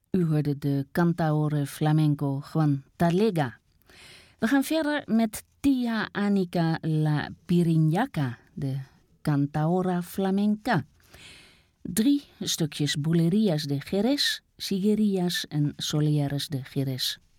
U hoorde de cantaore flamenco Juan Talega. We gaan verder met Tia Anica La Piriñaca, de cantaora flamenca. 3 stukjes Bulerías de Jerez, Siguerías en Soleares de Jerez.